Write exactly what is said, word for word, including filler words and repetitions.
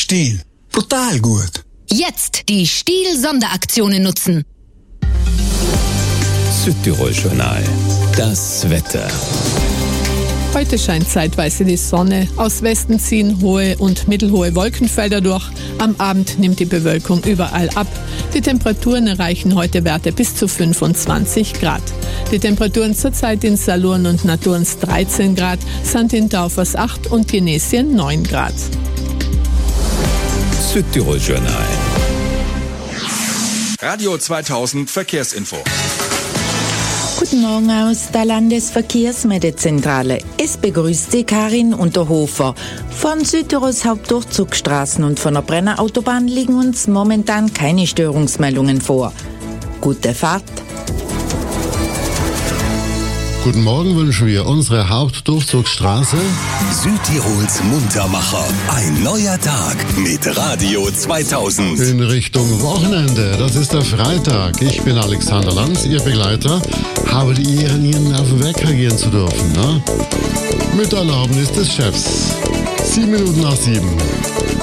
Stiel. Brutal gut. Jetzt die Stiel-Sonderaktionen nutzen. Südtirol-Journal. Das Wetter. Heute scheint zeitweise die Sonne. Aus Westen ziehen hohe und mittelhohe Wolkenfelder durch. Am Abend nimmt die Bewölkung überall ab. Die Temperaturen erreichen heute Werte bis zu fünfundzwanzig Grad. Die Temperaturen zurzeit in Salurn und Naturns dreizehn Grad, Sankt Daufers acht und Genesien neun Grad. Südtirol-Journal. Radio zweitausend Verkehrsinfo. Guten Morgen aus der Landesverkehrsmeldezentrale. Es begrüßt Sie Karin Unterhofer. Von Südtirols Hauptdurchzugsstraßen und von der Brenner Autobahn liegen uns momentan keine Störungsmeldungen vor. Gute Fahrt. Guten Morgen wünschen wir unsere Hauptdurchzugsstraße. Südtirols Muntermacher. Ein neuer Tag mit Radio zweitausend. In Richtung Wochenende. Das ist der Freitag. Ich bin Alexander Lanz, Ihr Begleiter. Habe die Ehre, Ihnen auf den Wecker gehen zu dürfen. Ne? Mit Erlaubnis des Chefs. Sieben Minuten nach sieben.